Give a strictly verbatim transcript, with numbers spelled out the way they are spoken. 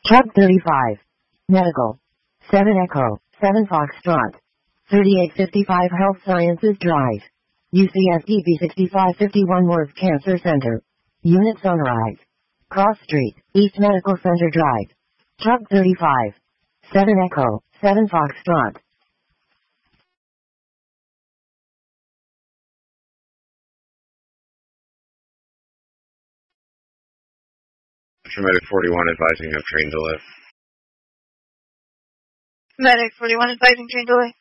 Truck thirty-five. Medical. seven Echo, seven Foxtrot. thirty-eight fifty-five Health Sciences Drive. U C S D B sixty-five fifty-one Worth Cancer Center. Unit Sunrise. Cross Street, East Medical Center Drive. Truck thirty-five. seven Echo, seven Foxtrot. Medic forty-one advising of train delay. Medic forty-one advising train delay.